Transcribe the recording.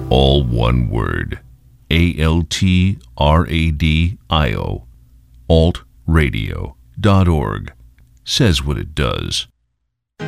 All one word. ALTRADIO. altradio.org. Says what it does.